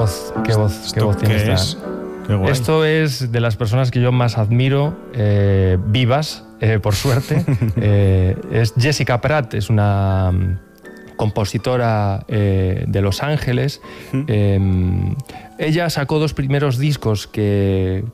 voz tiene esta. Esto es de las personas que yo más admiro, vivas, por suerte. Es Jessica Pratt, es una compositora de Los Ángeles. Ella sacó 2 primeros discos que